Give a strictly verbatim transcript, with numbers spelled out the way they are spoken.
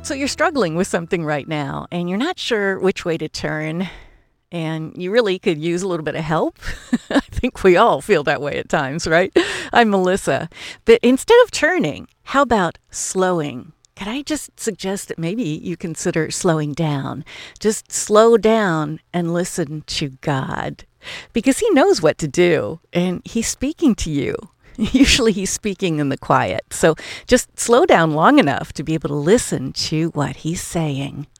So you're struggling with something right now and you're not sure which way to turn, and you really could use a little bit of help. I think we all feel that way at times, right? I'm Melissa. But instead of turning, how about slowing? Could I just suggest that maybe you consider slowing down? Just slow down and listen to God, because He knows what to do and He's speaking to you. Usually He's speaking in the quiet. So just slow down long enough to be able to listen to what He's saying.